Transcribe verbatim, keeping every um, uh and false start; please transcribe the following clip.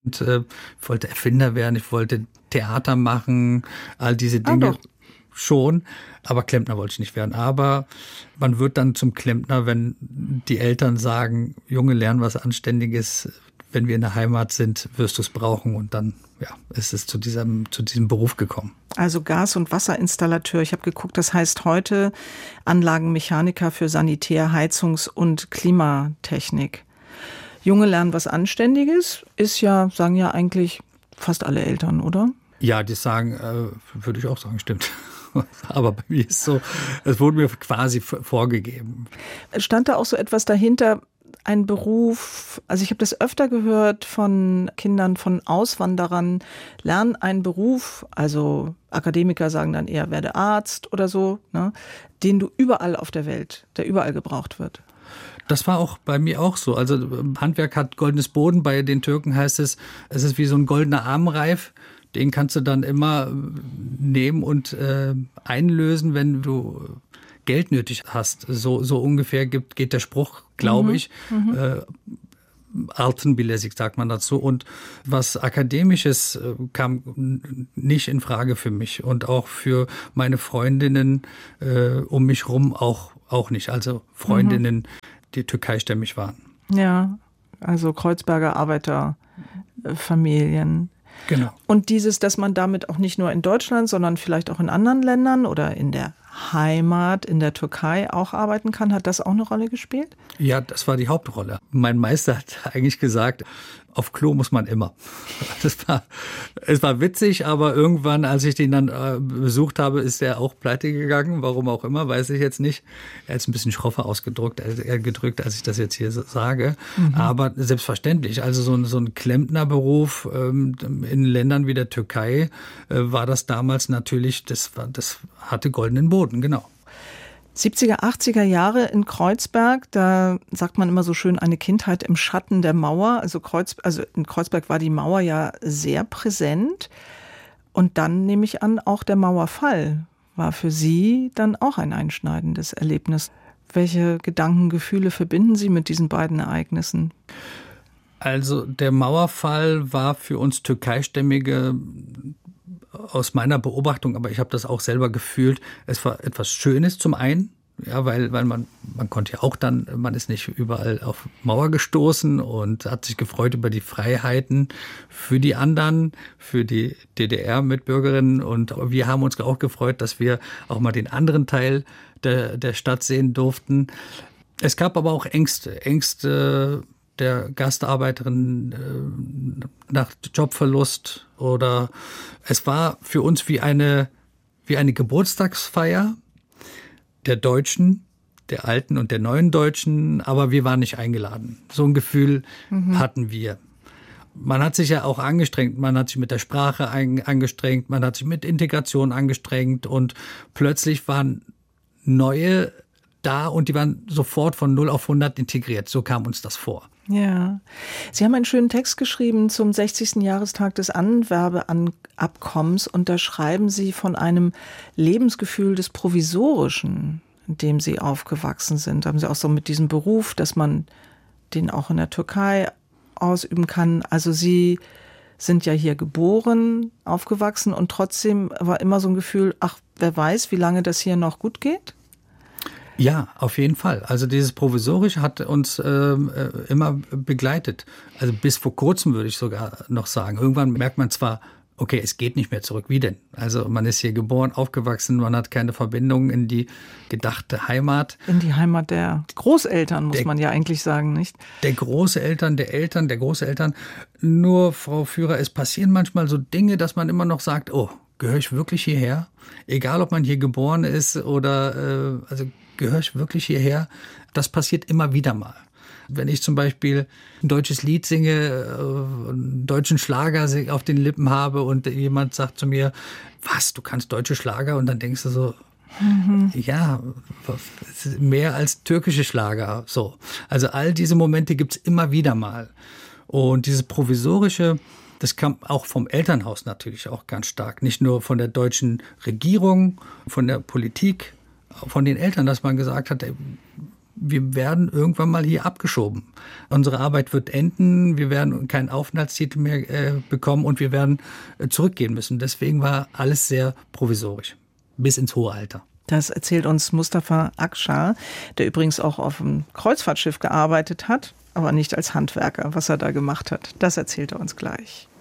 Und, äh, ich wollte Erfinder werden, ich wollte Theater machen, all diese Dinge. Ah, schon, aber Klempner wollte ich nicht werden. Aber man wird dann zum Klempner, wenn die Eltern sagen, Junge, lern was Anständiges, wenn wir in der Heimat sind, wirst du es brauchen. Und dann ja, ist es zu diesem, zu diesem Beruf gekommen. Also Gas- und Wasserinstallateur. Ich habe geguckt, das heißt heute Anlagenmechaniker für Sanitär-, Heizungs- und Klimatechnik. Junge lernen was Anständiges, ist ja, sagen ja eigentlich fast alle Eltern, oder? Ja, die sagen, äh, würde ich auch sagen, stimmt. Aber bei mir ist so, es wurde mir quasi vorgegeben. Stand da auch so etwas dahinter, ein Beruf, also ich habe das öfter gehört von Kindern, von Auswanderern, lern einen Beruf, also Akademiker sagen dann eher, werde Arzt oder so, ne, den du überall auf der Welt, der überall gebraucht wird. Das war auch bei mir auch so. Also Handwerk hat goldenes Boden, bei den Türken heißt es, es ist wie so ein goldener Armreif. Den kannst du dann immer nehmen und äh, einlösen, wenn du Geld nötig hast. So, so ungefähr gibt, geht der Spruch, glaube mhm. ich. Mhm. Äh, Altınbilezik sagt man dazu. Und was Akademisches äh, kam nicht in Frage für mich und auch für meine Freundinnen äh, um mich rum auch, auch nicht. Also Freundinnen, mhm. die türkeistämmig waren. Ja, also Kreuzberger Arbeiterfamilien. Genau. Und dieses, dass man damit auch nicht nur in Deutschland, sondern vielleicht auch in anderen Ländern oder in der Heimat, in der Türkei auch arbeiten kann, hat das auch eine Rolle gespielt? Ja, das war die Hauptrolle. Mein Meister hat eigentlich gesagt, auf Klo muss man immer. Das war, es war witzig, aber irgendwann, als ich den dann äh, besucht habe, ist er auch pleite gegangen. Warum auch immer, weiß ich jetzt nicht. Er ist ein bisschen schroffer ausgedrückt, äh, gedrückt, als ich das jetzt hier sage. Mhm. Aber selbstverständlich, also so ein, so ein Klempnerberuf ähm, in Ländern wie der Türkei äh, war das damals natürlich, das, war, das hatte goldenen Boden, genau. siebziger, achtziger Jahre in Kreuzberg, da sagt man immer so schön, eine Kindheit im Schatten der Mauer. Also, Kreuz, also in Kreuzberg war die Mauer ja sehr präsent. Und dann nehme ich an, auch der Mauerfall war für Sie dann auch ein einschneidendes Erlebnis. Welche Gedanken, Gefühle verbinden Sie mit diesen beiden Ereignissen? Also der Mauerfall war für uns Türkeistämmige aus meiner Beobachtung, aber ich habe das auch selber gefühlt, es war etwas Schönes zum einen, ja, weil, weil man, man konnte ja auch dann, man ist nicht überall auf Mauer gestoßen und hat sich gefreut über die Freiheiten für die anderen, für die D D R-Mitbürgerinnen, und wir haben uns auch gefreut, dass wir auch mal den anderen Teil der, der Stadt sehen durften. Es gab aber auch Ängste, Ängste der Gastarbeiterin äh, nach Jobverlust, oder es war für uns wie eine, wie eine Geburtstagsfeier der Deutschen, der alten und der neuen Deutschen, aber wir waren nicht eingeladen. So ein Gefühl mhm. hatten wir. Man hat sich ja auch angestrengt, man hat sich mit der Sprache ein, angestrengt, man hat sich mit Integration angestrengt, und plötzlich waren neue da und die waren sofort von null auf hundert integriert. So kam uns das vor. Ja. Sie haben einen schönen Text geschrieben zum sechzigsten Jahrestag des Anwerbeabkommens, und da schreiben Sie von einem Lebensgefühl des Provisorischen, in dem Sie aufgewachsen sind. Da haben Sie auch so mit diesem Beruf, dass man den auch in der Türkei ausüben kann. Also Sie sind ja hier geboren, aufgewachsen, und trotzdem war immer so ein Gefühl, ach, wer weiß, wie lange das hier noch gut geht? Ja, auf jeden Fall. Also dieses Provisorische hat uns äh, immer begleitet. Also bis vor kurzem würde ich sogar noch sagen. Irgendwann merkt man zwar, okay, es geht nicht mehr zurück. Wie denn? Also man ist hier geboren, aufgewachsen, man hat keine Verbindung in die gedachte Heimat. In die Heimat der Großeltern, muss der, man ja eigentlich sagen, nicht? Der Großeltern, der Eltern, der Großeltern. Nur, Frau Führer, es passieren manchmal so Dinge, dass man immer noch sagt, oh, gehöre ich wirklich hierher? Egal, ob man hier geboren ist oder, äh, also gehöre ich wirklich hierher? Das passiert immer wieder mal. Wenn ich zum Beispiel ein deutsches Lied singe, einen deutschen Schlager auf den Lippen habe und jemand sagt zu mir, was, du kannst deutsche Schlager? Und dann denkst du so, mhm. ja, mehr als türkische Schlager. So. Also all diese Momente gibt's immer wieder mal. Und dieses Provisorische, das kam auch vom Elternhaus natürlich auch ganz stark. Nicht nur von der deutschen Regierung, von der Politik, von den Eltern, dass man gesagt hat, wir werden irgendwann mal hier abgeschoben. Unsere Arbeit wird enden, wir werden keinen Aufenthaltstitel mehr äh, bekommen und wir werden äh, zurückgehen müssen. Deswegen war alles sehr provisorisch, bis ins hohe Alter. Das erzählt uns Mustafa Akşar, der übrigens auch auf einem Kreuzfahrtschiff gearbeitet hat, aber nicht als Handwerker. Was er da gemacht hat, das erzählt er uns gleich.